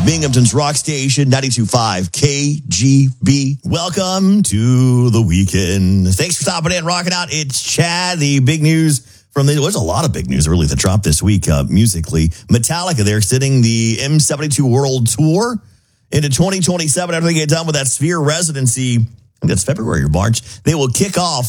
Binghamton's rock station, 92.5 KGB. Welcome to the weekend. Thanks for stopping in, rocking out. It's Chad. The big news from there's a lot of big news really that dropped this week musically. Metallica, they're extending the M72 World Tour into 2027 after they get done with that Sphere residency. I think that's February or March. They will kick off